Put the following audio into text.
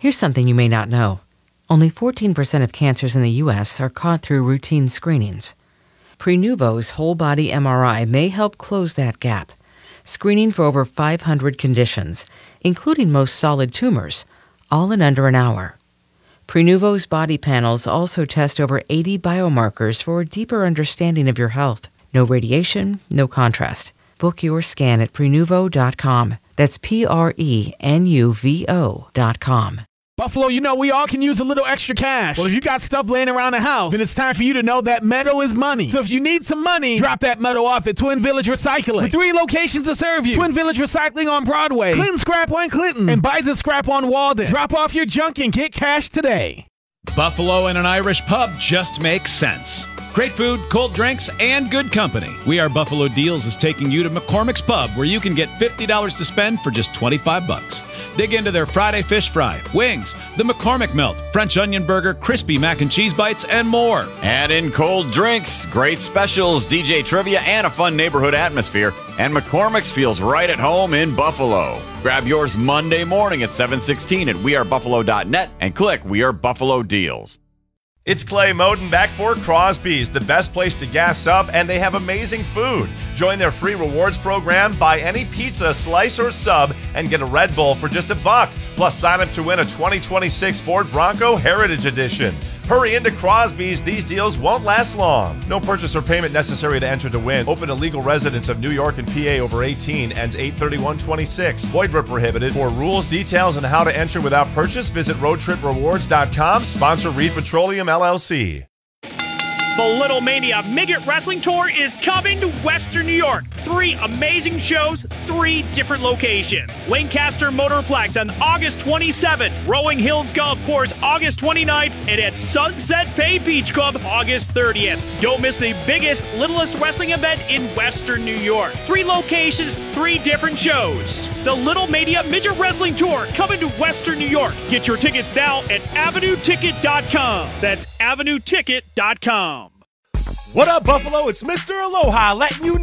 Here's something you may not know. Only 14% of cancers in the U.S. are caught through routine screenings. Prenuvo's whole-body MRI may help close that gap, screening for over 500 conditions, including most solid tumors, all in under an hour. Prenuvo's body panels also test over 80 biomarkers for a deeper understanding of your health. No radiation, no contrast. Book your scan at Prenuvo.com. That's Prenuvo.com. Buffalo, you know we all can use a little extra cash. Well, if you got stuff laying around the house, then it's time for you to know that metal is money. So if you need some money, drop that metal off at Twin Village Recycling. With 3 locations to serve you. Twin Village Recycling on Broadway, Clinton Scrap on Clinton, and Bison Scrap on Walden. Drop off your junk and get cash today. Buffalo and an Irish pub just makes sense. Great food, cold drinks, and good company. We Are Buffalo Deals is taking you to McCormick's Pub, where you can get $50 to spend for just $25. Dig into their Friday fish fry, wings, the McCormick melt, French onion burger, crispy mac and cheese bites, and more. Add in cold drinks, great specials, DJ trivia, and a fun neighborhood atmosphere. And McCormick's feels right at home in Buffalo. Grab yours Monday morning at 7:16 at wearebuffalo.net and click We Are Buffalo Deals. It's Clay Moden back for Crosby's, the best place to gas up, and they have amazing food. Join their free rewards program, buy any pizza, slice, or sub, and get a Red Bull for just $1. Plus, sign up to win a 2026 Ford Bronco Heritage Edition. Hurry into Crosby's. These deals won't last long. No purchase or payment necessary to enter to win. Open to legal residents of New York and PA over 18. Ends 8/31/26. Void where prohibited. For rules, details, and how to enter without purchase, visit roadtriprewards.com. Sponsor Reed Petroleum LLC. The Little Mania Midget Wrestling Tour is coming to Western New York. 3 amazing shows, 3 different locations. Lancaster Motorplex on August 27th, Rowing Hills Golf Course August 29th, and at Sunset Bay Beach Club August 30th. Don't miss the biggest, littlest wrestling event in Western New York. 3 locations, 3 different shows. The Little Mania Midget Wrestling Tour coming to Western New York. Get your tickets now at AvenueTicket.com. That's AvenueTicket.com. What up, Buffalo? It's Mr. Aloha letting you know